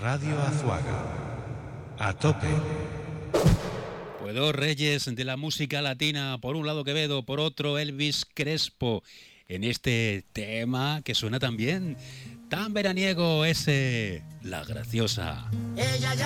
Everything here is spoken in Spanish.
Radio Azuaga. A tope. Pues dos reyes de la música latina, por un lado Quevedo, por otro Elvis Crespo, en este tema que suena también tan veraniego, ese La Graciosa.